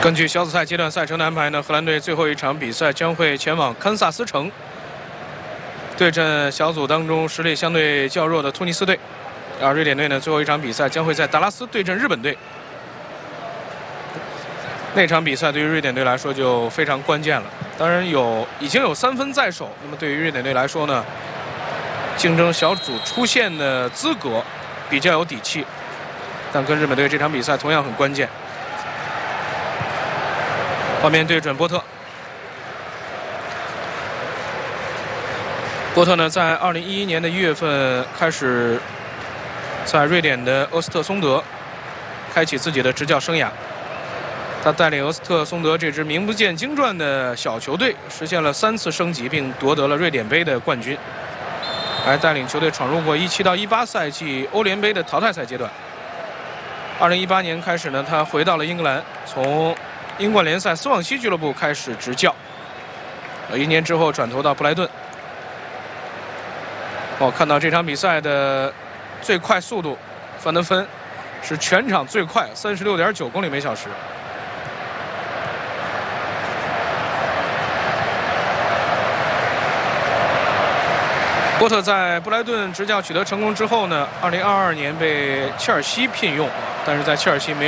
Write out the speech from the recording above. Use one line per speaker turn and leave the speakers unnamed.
根据小组赛阶段赛程的安排呢，荷兰队最后一场比赛将会前往堪萨斯城，对阵小组当中实力相对较弱的突尼斯队。而瑞典队呢，最后一场比赛将会在达拉斯对阵日本队。那场比赛对于瑞典队来说就非常关键了。当然已经有3分在手，那么对于瑞典队来说呢，竞争小组出线的资格比较有底气。但跟日本队这场比赛同样很关键。画面对准波特。波特呢，在2011年的1月份开始在瑞典的俄斯特松德开启自己的执教生涯。他带领俄斯特松德这支名不见经传的小球队实现了3次升级，并夺得了瑞典杯的冠军，还带领球队闯入过17到18赛季欧联杯的淘汰赛阶段。2018年开始呢，他回到了英格兰，从英冠联赛斯旺西俱乐部开始执教，1年之后转投到布莱顿。看到这场比赛的最快速度，范德芬是全场最快，36.9公里每小时。波特在布莱顿执教取得成功之后呢，2022年被切尔西聘用，但是在切尔西没有